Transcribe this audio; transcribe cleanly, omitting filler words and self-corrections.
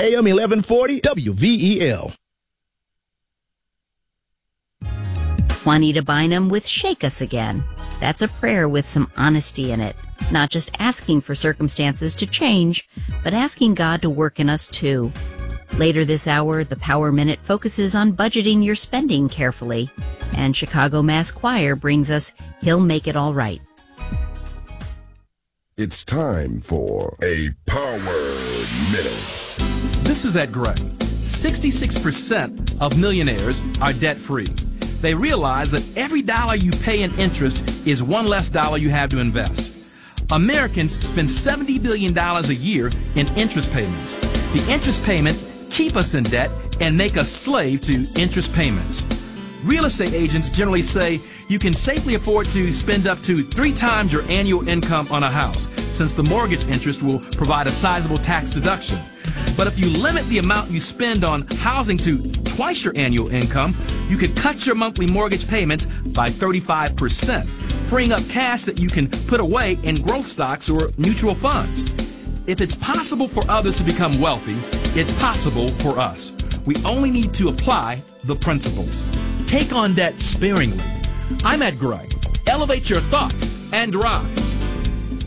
AM 1140 WVEL. Juanita Bynum with Shake Us Again. That's a prayer with some honesty in it. Not just asking for circumstances to change, but asking God to work in us too. Later this hour, the Power Minute focuses on budgeting your spending carefully. And Chicago Mass Choir brings us He'll Make It All Right. It's time for a Power Minute. This is Ed Gray. 66% of millionaires are debt-free. They realize that every dollar you pay in interest is one less dollar you have to invest. Americans spend $70 billion a year in interest payments. The interest payments keep us in debt and make us slave to interest payments. Real estate agents generally say you can safely afford to spend up to 3 times your annual income on a house, since the mortgage interest will provide a sizable tax deduction. But if you limit the amount you spend on housing to twice your annual income, you could cut your monthly mortgage payments by 35%, freeing up cash that you can put away in growth stocks or mutual funds. If it's possible for others to become wealthy, it's possible for us. We only need to apply the principles. Take on debt sparingly. I'm Ed Gray. Elevate your thoughts and rise.